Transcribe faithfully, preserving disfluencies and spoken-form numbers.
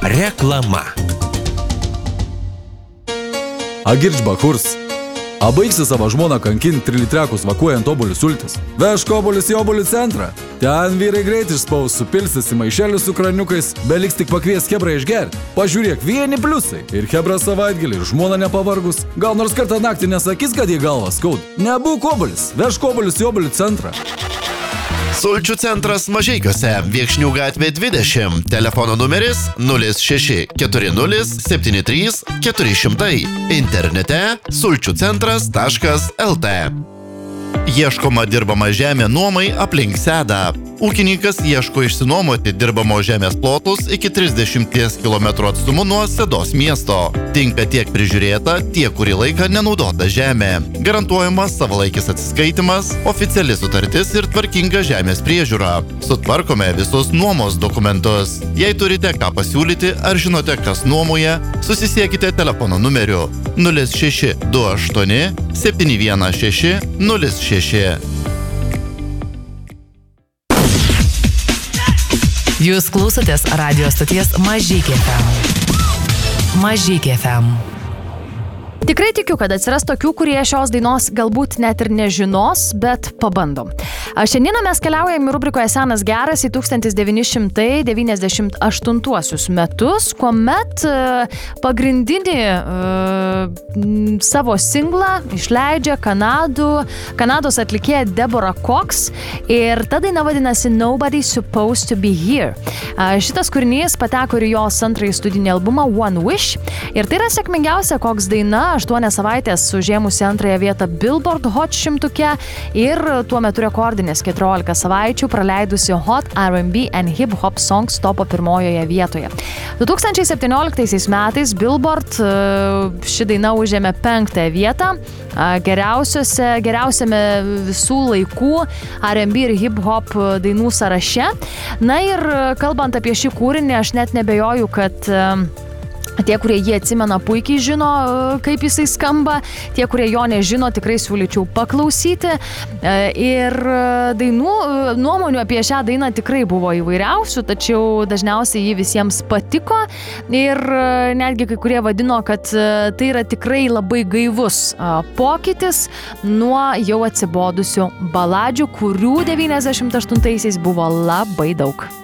Reklama. Agirč Bahurs. A baigsi savo žmoną kankinti trilitrekus vakuojant obuolių sultis? Vežk obuolius į obuolių centrą. Ten vyrai greit išspaus, supilsis į maišelius su kraniukais, beliks tik pakvies Hebrą išgerti. Pažiūrėk, vieni pliusai. Ir Hebra savaitgalį, ir žmona nepavargus. Gal nors kartą naktį nesakys, kad jį galvą skaud. Nebūk obuolis, vežk obuolius į obuolių centrą. Sulčių centras Mažeikiuose, Viekšnių gatvė dvidešimt, telefono numeris nulis šeši keturi nulis septyni trys keturi šimtai, internete sulčių centras taškas el tė. Ieškoma dirbama žemė nuomai aplink Sedą. Ūkininkas ieško išsinuomoti dirbamo žemės plotus iki trisdešimties kilometrų atstumu nuo Sedos miesto. Tinka tiek prižiūrėta, tiek kurį laiką nenaudota žemė. Garantuojamas savalaikis atsiskaitimas, oficiali sutartis ir tvarkinga žemės priežiūra. Sutvarkome visus nuomos dokumentus. Jei turite ką pasiūlyti ar žinote, kas nuomoja, susisiekite telefono numeriu nulis šeši du aštuoni septyni vienas šeši nulis šeši. Jūs klausotės radio stoties Mažeikiai ef em. Mažeikiai ef em. Tikrai tikiu, kad atsiras tokių, kurie šios dainos galbūt net ir nežinos, bet pabandom. Šiandieną mes keliaujame rubrikoje Senas geras į tūkstantis devyni šimtai devyniasdešimt aštuntuosius metus, kuomet pagrindinį uh, savo singlą išleidžia Kanadų, Kanados atlikėja Deborah Cox ir ta daina vadinasi Nobody Supposed to Be Here. Uh, šitas kūrinys pateko ir jos antrąjį studinį albumą One Wish ir tai yra sėkmingiausia Cox daina, aštuonias savaitės užėmusi antrąją vietą Billboard Hot šimtuke ir tuo metu rekordinės keturiolika savaičių praleidusi Hot R and B and Hip Hop Songs topo pirmojoje vietoje. du tūkstančiai septynioliktaisiais metais Billboard ši daina užėmė penktąją vietą geriausiose, geriausiame visų laikų R and B ir Hip Hop dainų sąraše. Na ir kalbant apie šį kūrinį, aš net nebejoju, kad tie, kurie jį atsimena, puikiai žino, kaip jisai skamba. Tie, kurie jo nežino, tikrai siūlyčiau paklausyti. Ir dainų, nuomonių apie šią dainą tikrai buvo įvairiausių, tačiau dažniausiai jį visiems patiko. Ir netgi kai kurie vadino, kad tai yra tikrai labai gaivus pokytis nuo jau atsibodusių baladžių, kurių devyniasdešimt aštuntaisiais buvo labai daug.